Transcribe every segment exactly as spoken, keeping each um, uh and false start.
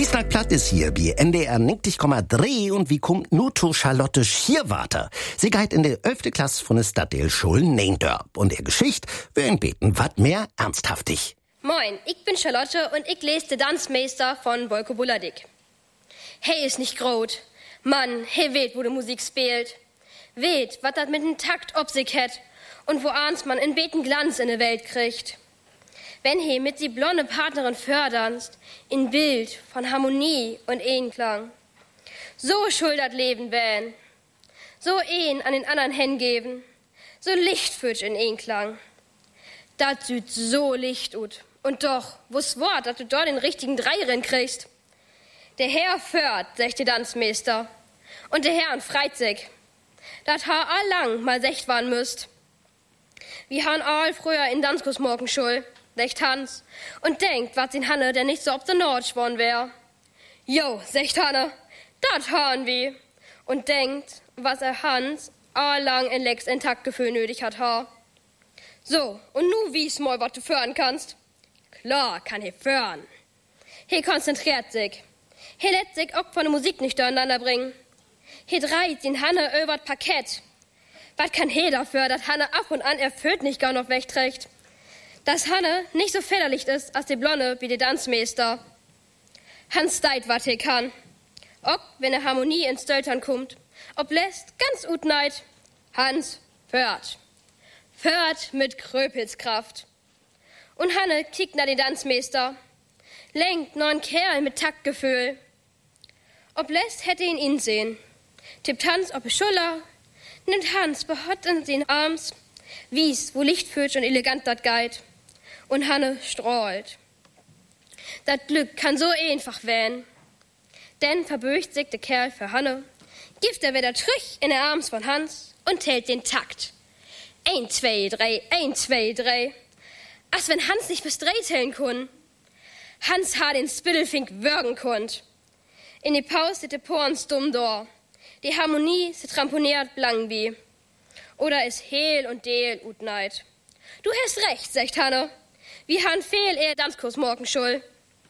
Bisnag Platt ist hier, wie N D R neunzig Komma drei und wie kommt nur zu Charlotte Schierwarter. Sie geht in der elfte Klasse von der Stadtteilschule Neendorp. Und der Geschichte will ihn beten, wat mehr ernsthaftig. Moin, ich bin Charlotte und ich lese den Tanzmeister von Bolko Bulladik. Hey ist nicht groß. Mann, hey weht, wo die Musik spielt. Weht, wat dat mit dem Takt ob sich hat und wo abends man in beten Glanz in der Welt kriegt. Wenn he mit die blonde Partnerin förderst, in Bild von Harmonie und Einklang. So schuldert Leben wähn, so een an den anderen hingeben, so lichtfütsch in Einklang. Dat süd so licht ut. Und doch, wo's Wort, dass du dort den richtigen Dreirin kriegst? Der Herr föhrt, sagt der Tanzmeister, und der Herrn freit sich, dat ha allang mal secht waren müsst. Wir han all früher in Danskos Morgenschul, sagt Hans, und denkt, wat sin Hanne, der nicht so ob der Nord schworn wär. Jo, sagt Hanne, dat han wir. Und denkt, was er Hans allang in Lex in Taktgefühl nötig hat ha. So, und nu wie's mal, wat du föhren kannst. Klar kann he föhren. He konzentriert sich. He lässt sich auch von der Musik nicht durcheinander bringen. He dreht den Hanne übert Parkett. Was kann he dafür, dass Hanne ab und an erfüllt nicht gar noch wegträgt? Dass Hanne nicht so federlich ist als die Blonde wie der Tanzmeister. Hans deit, wat he kann. Ob, wenn er Harmonie ins Stöltern kommt. Ob lässt ganz ut neid. Hans föhrt. Föhrt mit Kröpelskraft. Und Hanne kickt nach den Tanzmeister. Lenkt neuen Kerl mit Taktgefühl. Ob lässt hätte ihn ihn sehen. Tippt Hans ob Schuller. Nimmt Hans behott in den Arms. Wies, wo lichtfütsch und elegant dat geit. Und Hanne strahlt. Dat Glück kann so einfach wähn. Denn verböcht sich der Kerl für Hanne, gibt er wieder Trich in der Arms von Hans und tält den Takt. Ein, zwei, drei, ein, zwei, drei. Als wenn Hans nicht bis drei zählen kun. Hans ha den Spittelfink würgen konnt. In die Pause sit de Porns dumm dor. Die Harmonie se tramponiert blang wie. Oder is Heel und Deel ut neid. Du hast recht, sagt Hanne. Wie han fehl er Tanzkurs morgen schul.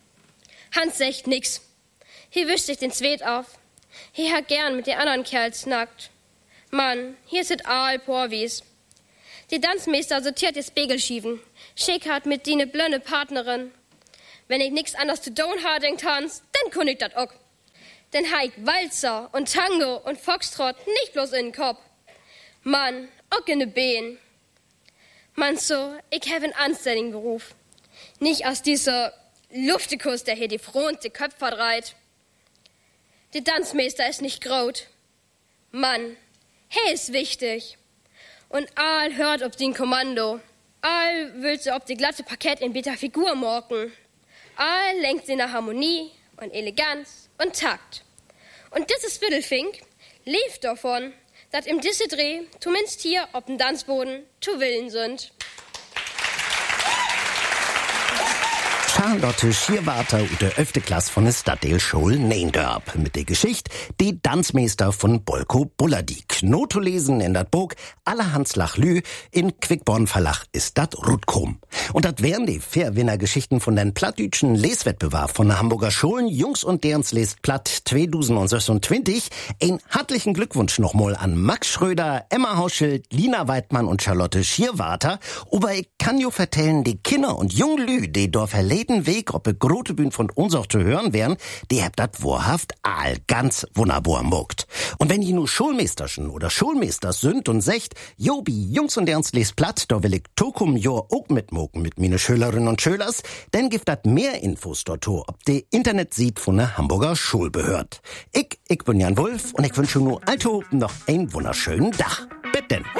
Hans sagt nix. Hier wischt sich den Zweet auf. Hier hat gern mit den anderen Kerls nackt. Mann, hier sit all Porwies. Die Tanzmeister sortiert die Spiegelschieven. Schick hat mit die ne blöne Partnerin. Wenn ich nix anders zu tun ha, denkt Hans, dann kun ich dat ook. Denn heik Walzer und Tango und Foxtrot nicht bloß in den Kopf. Mann, ook in de Been. Man so, ich habe einen anständigen Beruf. Nicht aus dieser Luftikus, der hier die Front, die Köpfe verdreht. Der Tanzmeister ist nicht groß. Mann, he ist wichtig. Und all hört ob den Kommando. All will sie ob die glatte Parkett in beta Figur morgen. All lenkt sie nach Harmonie und Eleganz und Takt. Und dieses Viertelfink lebt davon, dass im Disse Dreh, zumindest hier auf dem Tanzboden, zu Willen sind. Charlotte Schierwarter und der elfte Klasse von der Stadtteilschule Neendorp mit der Geschichte Die Tanzmeister von Bolko Bulladik. Not zu lesen in dat Buch Allerhans Lachlü in Quickborn Verlag ist dat Rutkum. Und dat wären die Fairwinner-Geschichten von den plattdütschen Leswettbewerb von der Hamburger Schulen Jungs und derens lest Platt zweitausendsechsundzwanzig. Ein herzlichen Glückwunsch nochmal an Max Schröder, Emma Hauschild, Lina Weidmann und Charlotte Schierwarter. Aber ich kann jo vertellen, die Kinder und Junglü, die dort verleden Weg, ob eine große Bühne von uns auch zu hören wären, die habt dat wahrhaft all ganz wunderbar muckt. Und wenn die nur Schulmeisterchen oder Schulmeisters sind und secht, Jobi, Jungs und derens lest Platt, da will ich Tokum jo auch mitmucken mit meine Schülerinnen und Schülers, dann gibt dat mehr Infos dort, ob die Internet sieht von der Hamburger Schulbehörd. Ich, ich bin Jan Wulff und ich wünsche nur Alto noch einen wunderschönen Tag. Bitte.